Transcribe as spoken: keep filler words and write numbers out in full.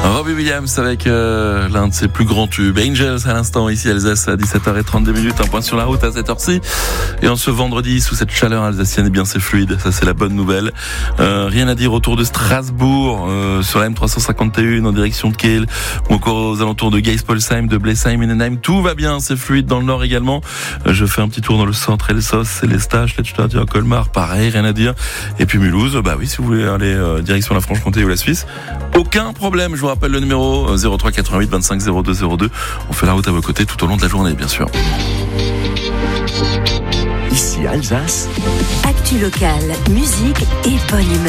Robbie Williams avec euh, l'un de ses plus grands tubes, Angels à l'instant, ici Alsace à dix-sept heures trente-deux minutes, un point sur la route à cette heure-ci. Et en ce vendredi, sous cette chaleur alsacienne, eh bien c'est fluide, ça c'est la bonne nouvelle. Euh, rien à dire autour de Strasbourg, euh, sur la M trois cent cinquante et un en direction de Kiel, ou encore aux alentours de Geispolsheim, de Blesheim, Innenheim, tout va bien, c'est fluide dans le nord également. Euh, je fais un petit tour dans le centre, Elsos, Célestat, Schlettstadt, Colmar, pareil, rien à dire. Et puis Mulhouse, bah oui, si vous voulez aller euh, direction la Franche-Comté ou la Suisse, aucun problème. Je vous rappelle le numéro zéro trois quatre-vingt-huit vingt-cinq zéro deux zéro deux. On fait la route à vos côtés tout au long de la journée, bien sûr. Ici Alsace. Actu locale, musique et bonne humeur.